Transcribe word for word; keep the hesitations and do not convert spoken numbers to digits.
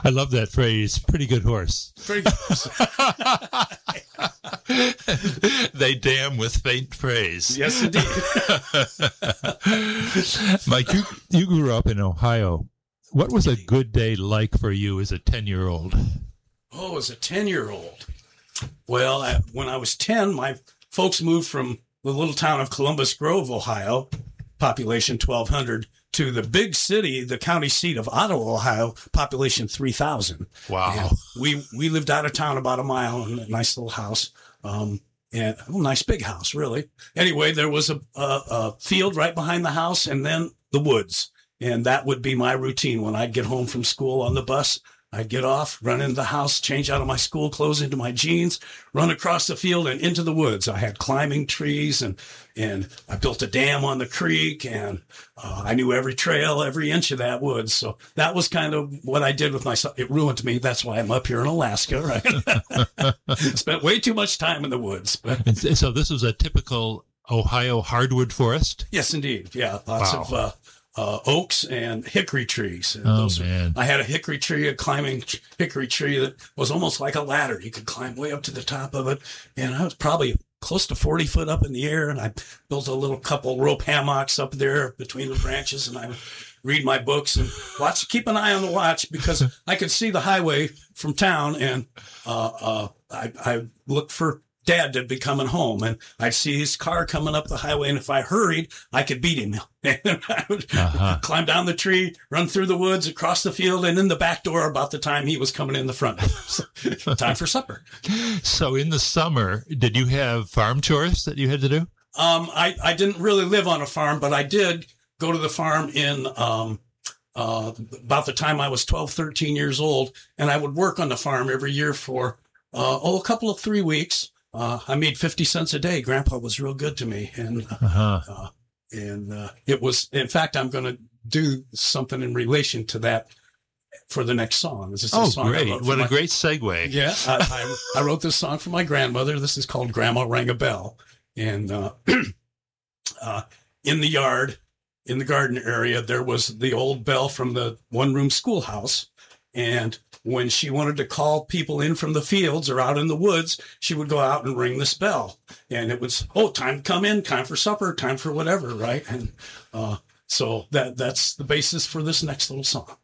I love that phrase. Pretty good horse. Pretty good horse. They damn with faint praise. Yes, indeed. Mike, you, you grew up in Ohio. What was a good day like for you as a ten-year-old? Oh, as a ten-year-old. Well, I, when I was ten, my folks moved from the little town of Columbus Grove, Ohio, population twelve hundred, to the big city, the county seat of Ottawa, Ohio, population three thousand. Wow. And we we lived out of town about a mile in a nice little house. Um, and a nice big house, really. Anyway, there was a, a, a field right behind the house and then the woods. And that would be my routine when I'd get home from school on the bus. I'd get off, run into the house, change out of my school clothes into my jeans, run across the field and into the woods. I had climbing trees and and I built a dam on the creek, and uh, I knew every trail, every inch of that woods. So that was kind of what I did with myself. It ruined me. That's why I'm up here in Alaska, right? Spent way too much time in the woods. But. And so this was a typical Ohio hardwood forest? Yes, indeed. Yeah, lots Wow. of uh, uh, oaks and hickory trees. And Oh, those, man. I had a hickory tree, a climbing hickory tree that was almost like a ladder. You could climb way up to the top of it. And I was probably close to forty foot up in the air. And I built a little couple rope hammocks up there between the branches. And I would read my books and watch, keep an eye on the watch, because I could see the highway from town. And uh, uh, I, I looked for Dad to be coming home, and I'd see his car coming up the highway, and if I hurried, I could beat him. And I would Uh-huh. climb down the tree, run through the woods, across the field, and in the back door about the time he was coming in the front door. Time for supper. So in the summer, did you have farm chores that you had to do? Um, I, I didn't really live on a farm, but I did go to the farm in um, uh, about the time I was twelve, thirteen years old, and I would work on the farm every year for uh, oh, a couple of three weeks. Uh, I made fifty cents a day. Grandpa was real good to me. And, Uh-huh. uh, and, uh, it was, in fact, I'm going to do something in relation to that for the next song. This is a Oh, song I great. wrote for What a my- great segue. Yeah. I, I, I wrote this song for my grandmother. This is called Grandma Rang a Bell. And, uh, uh, in the yard, in the garden area, there was the old bell from the one room schoolhouse. And when she wanted to call people in from the fields or out in the woods, she would go out and ring this bell. And it was, oh, time to come in, time for supper, time for whatever, right? And uh, so that that's the basis for this next little song.